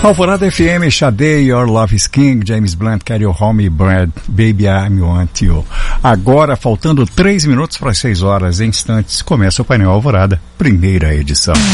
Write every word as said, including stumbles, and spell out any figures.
Alvorada F M, Sade, Your Love is King, James Blunt, Carry Your Home, Brad, Baby I Want You. Agora, faltando três minutos para as seis horas, em instantes, começa o painel Alvorada, primeira edição.